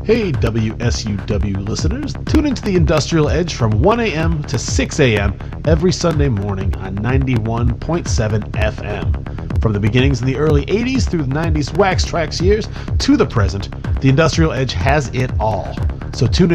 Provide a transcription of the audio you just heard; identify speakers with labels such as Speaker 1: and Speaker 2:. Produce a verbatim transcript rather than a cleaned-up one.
Speaker 1: Hey W S U W listeners, tune into the Industrial Edge from one a.m. to six a.m. every Sunday morning on ninety-one point seven F M. From the beginnings in the early eighties through the nineties Wax Trax years to the present, the Industrial Edge has it all. So tune in